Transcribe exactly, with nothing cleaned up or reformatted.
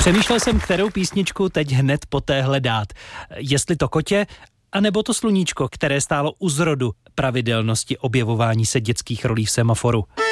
Přemýšlel jsem, kterou písničku teď hned poté dát. Jestli to Kotě, anebo to Sluníčko, které stálo u zrodu pravidelnosti objevování se dětských rolí v Semaforu.